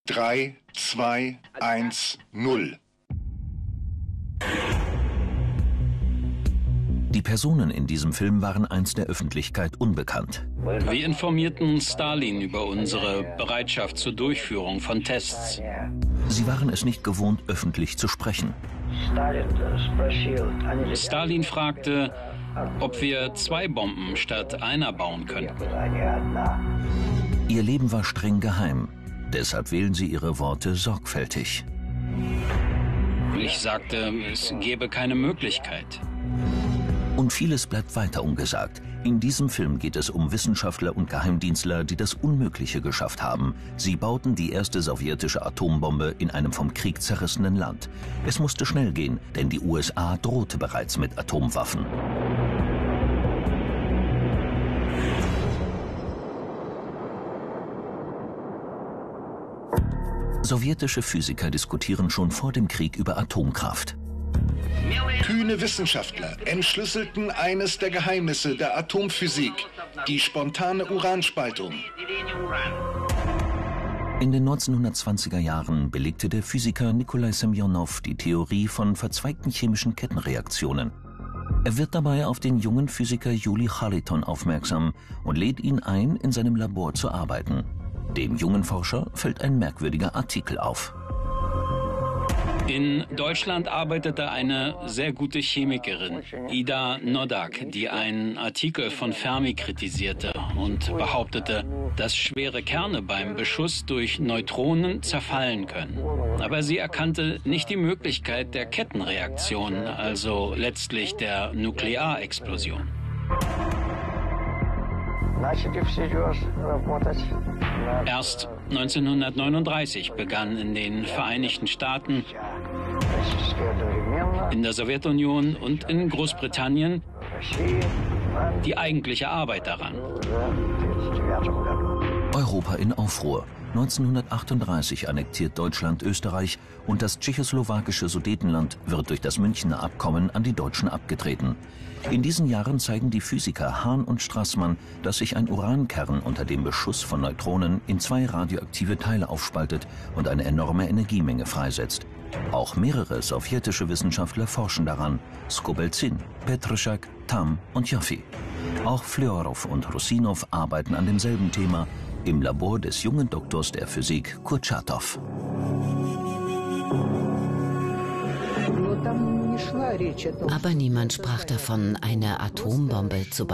3, 2, 1, 0. Die Personen in diesem Film waren einst der Öffentlichkeit unbekannt. Wir informierten Stalin über unsere Bereitschaft zur Durchführung von Tests. Sie waren es nicht gewohnt, öffentlich zu sprechen. Stalin fragte, ob wir 2 Bomben statt einer bauen könnten. Ihr Leben war streng geheim. Deshalb wählen sie ihre Worte sorgfältig. Ich sagte, es gäbe keine Möglichkeit. Und vieles bleibt weiter ungesagt. In diesem Film geht es um Wissenschaftler und Geheimdienstler, die das Unmögliche geschafft haben. Sie bauten die erste sowjetische Atombombe in einem vom Krieg zerrissenen Land. Es musste schnell gehen, denn die USA drohte bereits mit Atomwaffen. Sowjetische Physiker diskutieren schon vor dem Krieg über Atomkraft. Kühne Wissenschaftler entschlüsselten eines der Geheimnisse der Atomphysik, die spontane Uranspaltung. In den 1920er Jahren belegte der Physiker Nikolai Semjonow die Theorie von verzweigten chemischen Kettenreaktionen. Er wird dabei auf den jungen Physiker Juri Chaliton aufmerksam und lädt ihn ein, in seinem Labor zu arbeiten. Dem jungen Forscher fällt ein merkwürdiger Artikel auf. In Deutschland arbeitete eine sehr gute Chemikerin, Ida Noddack, die einen Artikel von Fermi kritisierte und behauptete, dass schwere Kerne beim Beschuss durch Neutronen zerfallen können. Aber sie erkannte nicht die Möglichkeit der Kettenreaktion, also letztlich der Nuklearexplosion. Erst 1939 begann in den Vereinigten Staaten, in der Sowjetunion und in Großbritannien die eigentliche Arbeit daran. Europa in Aufruhr. 1938 annektiert Deutschland Österreich und das tschechoslowakische Sudetenland wird durch das Münchner Abkommen an die Deutschen abgetreten. In diesen Jahren zeigen die Physiker Hahn und Straßmann, dass sich ein Urankern unter dem Beschuss von Neutronen in 2 radioaktive Teile aufspaltet und eine enorme Energiemenge freisetzt. Auch mehrere sowjetische Wissenschaftler forschen daran: Skobeltsyn, Petruschak, Tam und Joffi. Auch Fljorov und Rusinov arbeiten an demselben Thema im Labor des jungen Doktors der Physik Kurtschatow. Aber niemand sprach davon, eine Atombombe zu bauen.